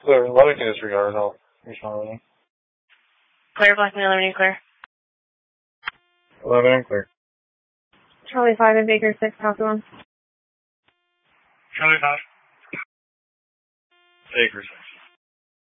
Clear. 11 can disregard. I'll respond with Clear, Black Male, Liberty, clear. 11 and clear. Charlie 5 and Baker 6, copy 1. Charlie 5. Baker 6.